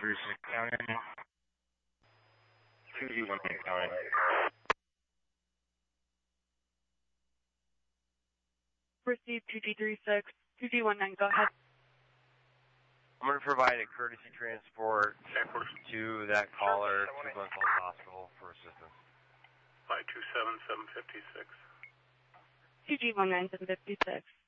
2G36 County. 2G19 County. Receive 2G36, 2G19, go ahead. I'm going to provide a courtesy transport to that caller to Glen Falls Hospital for assistance. 527-756. 2G19, 756.